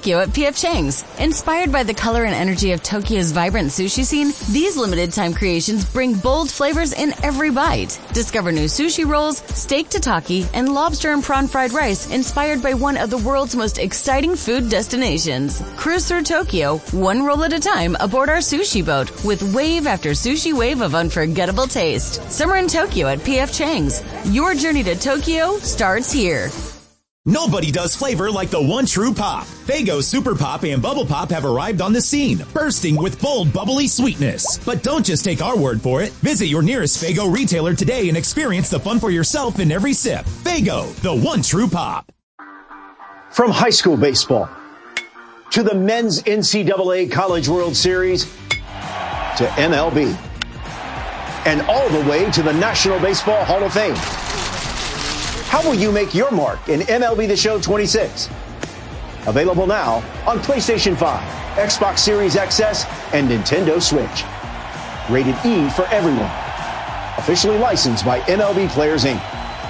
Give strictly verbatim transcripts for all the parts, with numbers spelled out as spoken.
Tokyo at P F Chang's. Inspired by the color and energy of Tokyo's vibrant sushi scene, these limited-time creations bring bold flavors in every bite. Discover new sushi rolls, steak tataki, and lobster and prawn fried rice inspired by one of the world's most exciting food destinations. Cruise through Tokyo, one roll at a time aboard our sushi boat with wave after sushi wave of unforgettable taste. Summer in Tokyo at P F Chang's. Your journey to Tokyo starts here. Nobody does flavor like the one true pop. Faygo Super Pop and Bubble Pop have arrived on the scene, bursting with bold, bubbly sweetness. But don't just take our word for it. Visit your nearest Faygo retailer today and experience the fun for yourself in every sip. Faygo, the one true pop. From high school baseball to the men's N C double A College World Series to M L B and all the way to the National Baseball Hall of Fame. How will you make your mark in M L B The Show twenty-six? Available now on PlayStation five, Xbox Series X S, and Nintendo Switch. Rated E for everyone. Officially licensed by M L B Players, Incorporated.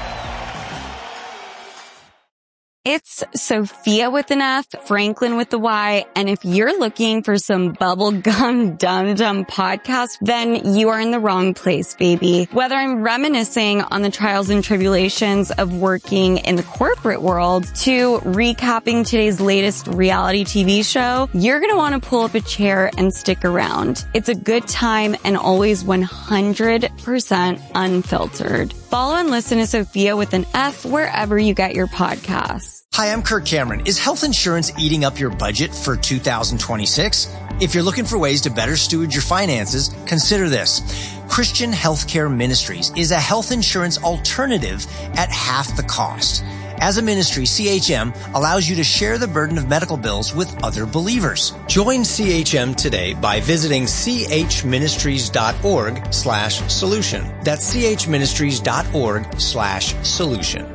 It's Sophia with an F, Franklin with the Y, and if you're looking for some bubblegum dum-dum podcast, then you are in the wrong place, baby. Whether I'm reminiscing on the trials and tribulations of working in the corporate world to recapping today's latest reality T V show, you're going to want to pull up a chair and stick around. It's a good time and always one hundred percent unfiltered. Follow and listen to Sophia with an F wherever you get your podcasts. Hi, I'm Kirk Cameron. Is health insurance eating up your budget for two thousand twenty-six? If you're looking for ways to better steward your finances, consider this. Christian Healthcare Ministries is a health insurance alternative at half the cost. As a ministry, C H M allows you to share the burden of medical bills with other believers. Join C H M today by visiting chministries.org slash solution. That's chministries.org slash solution.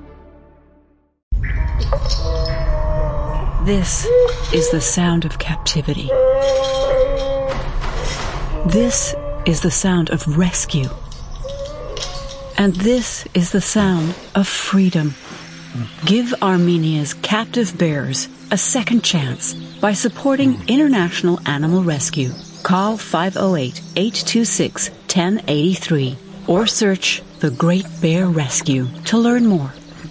This is the sound of captivity. This is the sound of rescue. And this is the sound of freedom. Give Armenia's captive bears a second chance by supporting International Animal Rescue. Call five oh eight, eight two six, one oh eight three or search The Great Bear Rescue to learn more.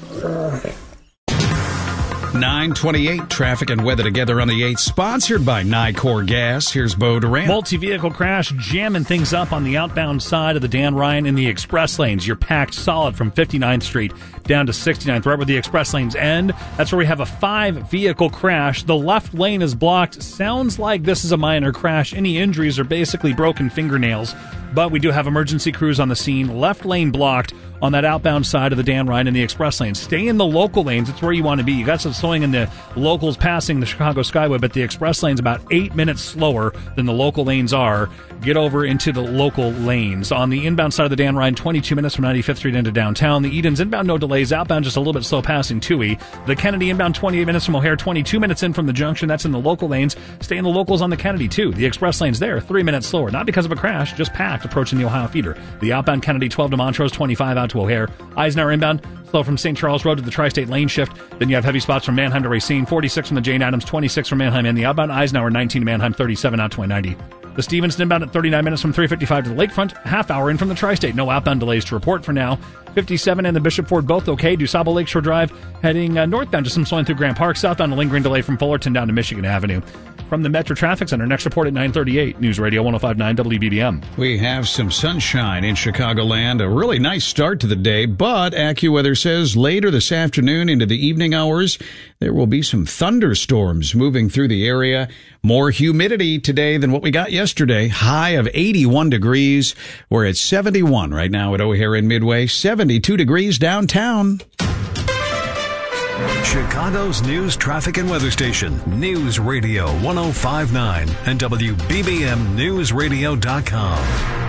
nine twenty-eight, traffic and weather together on the eighth, sponsored by Nicor Gas. Here's Bo Durant. Multi-vehicle crash jamming things up on the outbound side of the Dan Ryan in the express lanes. You're packed solid from fifty-ninth Street down to sixty-ninth, right where the express lanes end. That's where we have a five-vehicle crash. The left lane is blocked. Sounds like this is a minor crash. Any injuries are basically broken fingernails, but we do have emergency crews on the scene. Left lane blocked on that outbound side of the Dan Ryan in the express lanes. Stay in the local lanes. It's where you want to be. You got some slowing in the locals passing the Chicago Skyway, but the express lane's about eight minutes slower than the local lanes are. Get over into the local lanes. On the inbound side of the Dan Ryan, twenty-two minutes from ninety-fifth Street into downtown. The Edens inbound, no delays. Outbound, just a little bit slow passing Toohey. The Kennedy inbound, twenty-eight minutes from O'Hare, twenty-two minutes in from the junction. That's in the local lanes. Stay in the locals on the Kennedy, too. The express lane's there, three minutes slower. Not because of a crash, just packed approaching the Ohio feeder. The outbound Kennedy, twelve to Montrose, twenty-five out to O'Hare. Eisenhower inbound, slow from Saint Charles Road to the Tri-State lane shift. Then you have heavy spots from Manheim to Racine, forty-six from the Jane Addams, twenty-six from Manheim, and the outbound Eisenhower, nineteen to Manheim, thirty-seven out to I ninety. The Stevenson inbound at thirty-nine minutes from three fifty-five to the Lakefront, half hour in from the Tri-State. No outbound delays to report for now. fifty-seven and the Bishop Ford both okay. DuSable Lakeshore Drive heading uh, northbound to some slowing through Grant Park. Southbound a lingering delay from Fullerton down to Michigan Avenue. From the Metro Traffic Center, next report at nine thirty-eight. News Radio one oh five point nine W B B M. We have some sunshine in Chicagoland. A really nice start to the day, but AccuWeather says later this afternoon into the evening hours, there will be some thunderstorms moving through the area. More humidity today than what we got yesterday. High of eighty-one degrees. We're at seventy-one right now at O'Hare and Midway. seventy-two degrees downtown. Chicago's news, traffic, and weather station. News Radio one oh five point nine and W B B M News Radio dot com.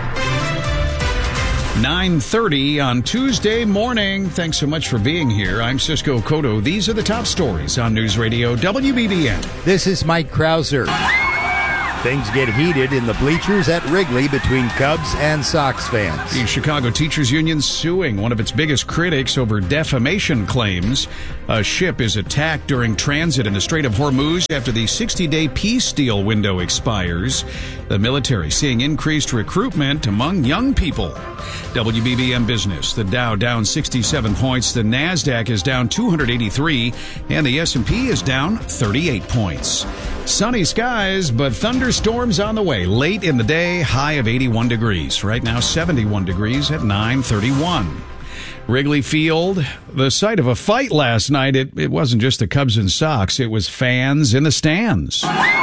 nine thirty on Tuesday morning. Thanks so much for being here. I'm Cisco Cotto. These are the top stories on News Radio W B B M. This is Mike Krauser. Things get heated in the bleachers at Wrigley between Cubs and Sox fans. The Chicago Teachers Union suing one of its biggest critics over defamation claims. A ship is attacked during transit in the Strait of Hormuz after the sixty-day peace deal window expires. The military seeing increased recruitment among young people. W B B M Business. The Dow down sixty-seven points. The NASDAQ is down two hundred eighty-three. And the S and P is down thirty-eight points. Sunny skies, but thunderstorms on the way. Late in the day, high of eighty-one degrees. Right now, seventy-one degrees at nine thirty-one. Wrigley Field, the site of a fight last night. It, it wasn't just the Cubs and Sox. It was fans in the stands.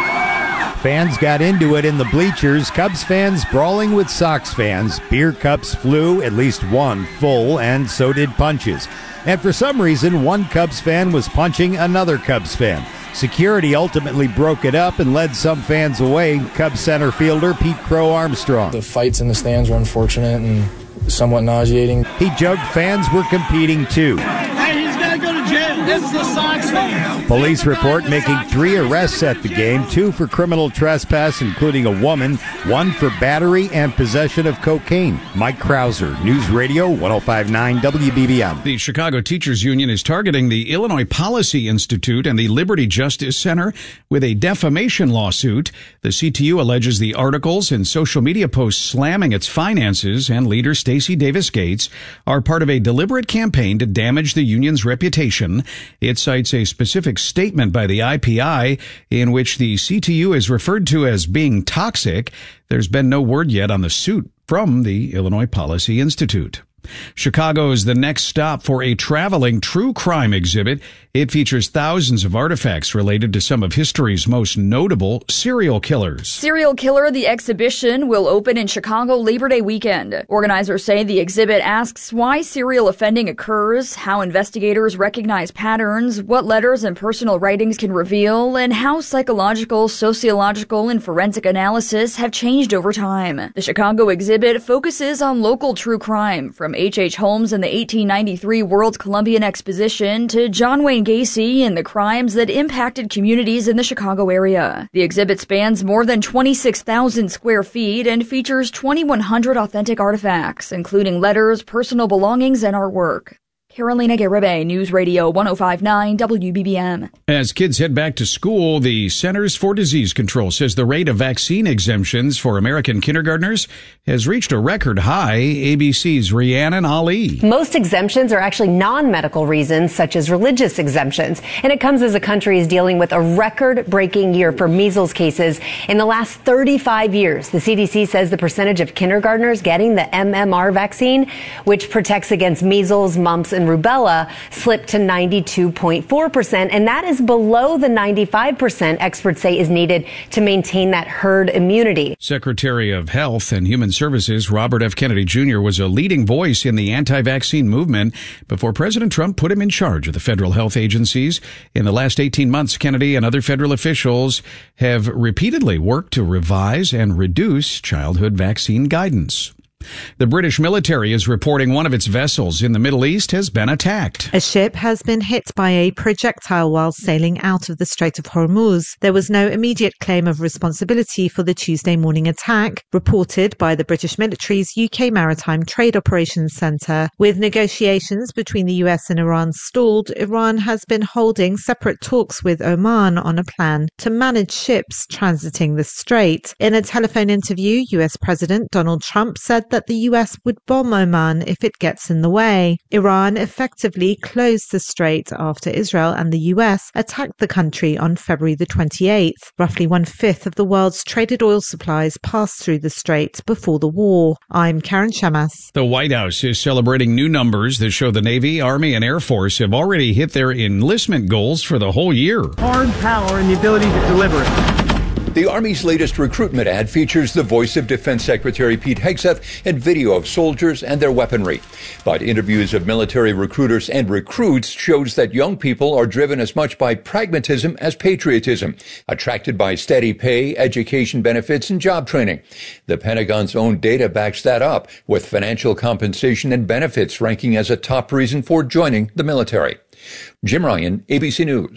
Fans got into it in the bleachers. Cubs fans brawling with Sox fans. Beer cups flew, at least one full, and so did punches. And for some reason, one Cubs fan was punching another Cubs fan. Security ultimately broke it up and led some fans away. Cubs center fielder Pete Crow Armstrong. The fights in the stands were unfortunate and somewhat nauseating. He joked fans were competing too. Hey, he's got to go to jail. This is the Sox fan. Police report making three arrests at the game, two for criminal trespass, including a woman, one for battery and possession of cocaine. Mike Krauser, News Radio one oh five point nine W B B M. The Chicago Teachers Union is targeting the Illinois Policy Institute and the Liberty Justice Center with a defamation lawsuit. The C T U alleges the articles and social media posts slamming its finances and leader Stacey Davis Gates are part of a deliberate campaign to damage the union's reputation. It cites a specific statement by the I P I in which the C T U is referred to as being toxic. There's been no word yet on the suit from the Illinois Policy Institute. Chicago is the next stop for a traveling true crime exhibit. It features thousands of artifacts related to some of history's most notable serial killers. Serial Killer, the exhibition, will open in Chicago Labor Day weekend. Organizers say the exhibit asks why serial offending occurs, how investigators recognize patterns, what letters and personal writings can reveal, and how psychological, sociological, and forensic analysis have changed over time. The Chicago exhibit focuses on local true crime, from H H. Holmes and the eighteen ninety-three World's Columbian Exposition to John Wayne Gacy and the crimes that impacted communities in the Chicago area. The exhibit spans more than twenty-six thousand square feet and features twenty-one hundred authentic artifacts, including letters, personal belongings, and artwork. Carolina Garibay, News Radio one oh five point nine W B B M. As kids head back to school, the Centers for Disease Control says the rate of vaccine exemptions for American kindergartners has reached a record high. A B C's Rhiannon Ali. Most exemptions are actually non-medical reasons, such as religious exemptions. And it comes as the country is dealing with a record-breaking year for measles cases. In the last thirty-five years, the C D C says the percentage of kindergartners getting the M M R vaccine, which protects against measles, mumps, and rubella, slipped to ninety-two point four percent, and that is below the ninety-five percent experts say is needed to maintain that herd immunity. Secretary of Health and Human Services Robert F. Kennedy Junior was a leading voice in the anti-vaccine movement before President Trump put him in charge of the federal health agencies. In the last eighteen months, Kennedy and other federal officials have repeatedly worked to revise and reduce childhood vaccine guidance. The British military is reporting one of its vessels in the Middle East has been attacked. A ship has been hit by a projectile while sailing out of the Strait of Hormuz. There was no immediate claim of responsibility for the Tuesday morning attack, reported by the British military's U K Maritime Trade Operations Centre. With negotiations between the U S and Iran stalled, Iran has been holding separate talks with Oman on a plan to manage ships transiting the strait. In a telephone interview, U S President Donald Trump said that the U S would bomb Oman if it gets in the way. Iran effectively closed the strait after Israel and the U S attacked the country on February the twenty-eighth. Roughly one-fifth of the world's traded oil supplies passed through the strait before the war. I'm Karen Shamas. The White House is celebrating new numbers that show the Navy, Army, and Air Force have already hit their enlistment goals for the whole year. Hard power and the ability to deliver it. The Army's latest recruitment ad features the voice of Defense Secretary Pete Hegseth and video of soldiers and their weaponry. But interviews of military recruiters and recruits shows that young people are driven as much by pragmatism as patriotism, attracted by steady pay, education benefits, and job training. The Pentagon's own data backs that up, with financial compensation and benefits ranking as a top reason for joining the military. Jim Ryan, A B C News.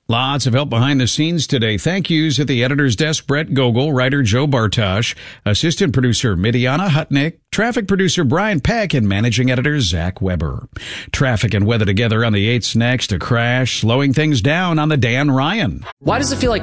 Lots of help behind the scenes today. Thank yous at the editor's desk, Brett Gogol, writer Joe Bartosh, assistant producer Midiana Hutnick, traffic producer Brian Peck, and managing editor Zach Weber. Traffic and weather together on the eights next. A crash slowing things down on the Dan Ryan. Why does it feel like